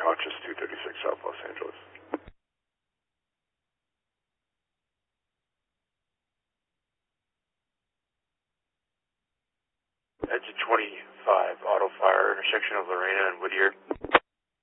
conscious 236 South Los Angeles. Exit 25, auto fire, intersection of Lorena and Whittier.